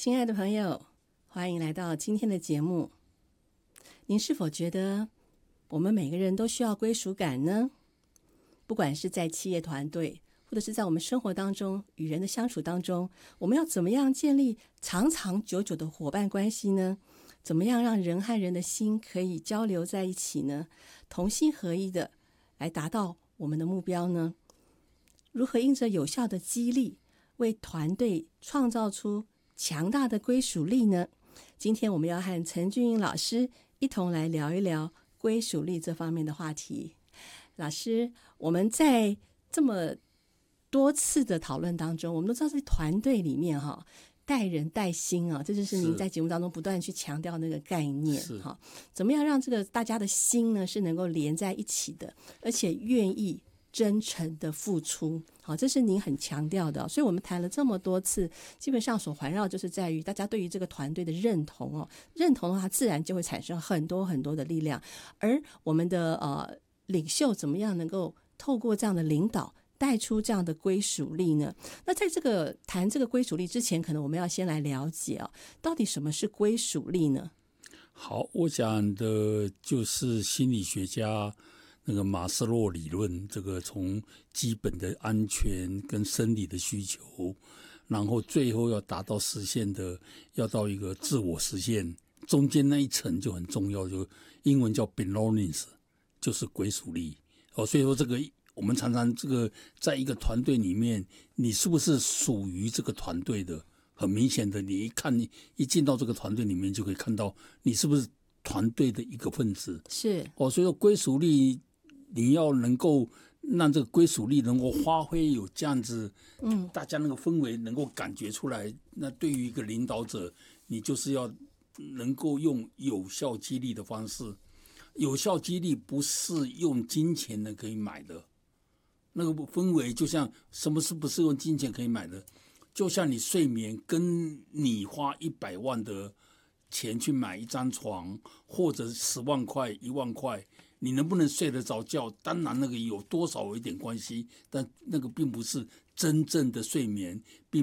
亲爱的朋友，欢迎来到今天的节目。您是否觉得我们每个人都需要归属感呢？不管是在企业团队，或者是在我们生活当中与人的相处当中，我们要怎么样建立长长久久的伙伴关系呢？怎么样让人和人的心可以交流在一起呢？同心合一的来达到我们的目标呢？如何因着有效的激励，为团队创造出强大的归属力呢？今天我们要和陈俊英老师一同来聊一聊归属力这方面的话题。老师，我们在这么多次的讨论当中，我们都知道在团队里面带人带心这就是您在节目当中不断去强调那个概念怎么样让这个大家的心呢是能够连在一起的，而且愿意真诚的付出，这是您很强调的所以我们谈了这么多次，基本上所环绕就是在于大家对于这个团队的认同认同的话自然就会产生很多很多的力量，而我们的领袖怎么样能够透过这样的领导带出这样的归属力呢？那在这个谈这个归属力之前，可能我们要先来了解到底什么是归属力呢？ 好，我讲的就是心理学家那个马斯洛理论，这个从基本的安全跟生理的需求，然后最后要达到实现的，要到一个自我实现，中间那一层就很重要，就英文叫 belongingness， 就是归属力所以说这个我们常常这个在一个团队里面，你是不是属于这个团队的？很明显的，你一进到这个团队里面，就可以看到你是不是团队的一个分子。 是所以说归属力，你要能够让这个归属力能够发挥有这样子，大家那个氛围能够感觉出来。那对于一个领导者，你就是要能够用有效激励的方式。有效激励不是用金钱的可以买的，那个氛围就像什么是不是用金钱可以买的？就像你睡眠跟你花100万的钱去买一张床，或者10万块、1万块，你能不能睡得着觉？当然那个有多少有一点关系，但那个并不是真正的睡眠，并